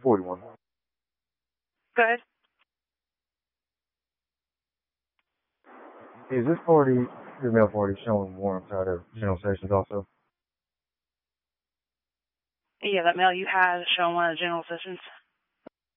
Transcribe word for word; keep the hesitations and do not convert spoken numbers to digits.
forty-one. Go ahead. Is this party, this male party, showing warrants out of general sessions also? Yeah, that mail you had is showing one of the general sessions.